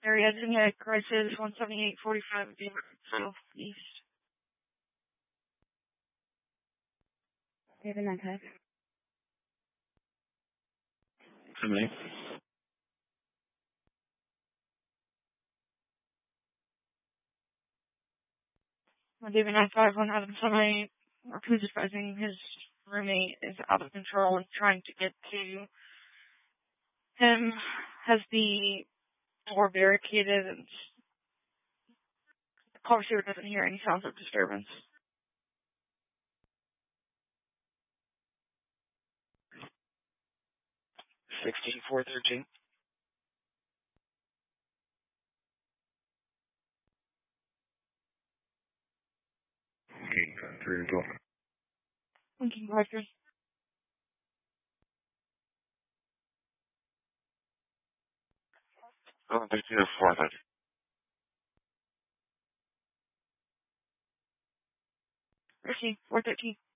area designated crisis 17845 southeast. David 95. How many? David 95 on Adam 78, who's advising his roommate is out of control and trying to get to him, has the door barricaded, and the call receiver doesn't hear any sounds of disturbance. 16413. King 3 and 12. King 5-3. Oh, 400. Receive 413.